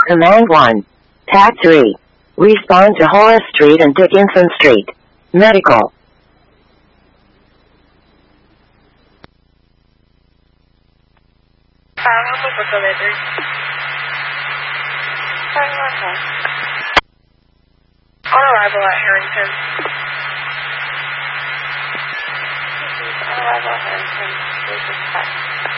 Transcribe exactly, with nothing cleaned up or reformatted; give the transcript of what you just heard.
Command one. Tab three. Respond to Horace Street and Dickinson Street. Medical. Um, I'm looking for delivery. Sorry, one more. On arrival at Harrington. On arrival at Harrington. Please expect.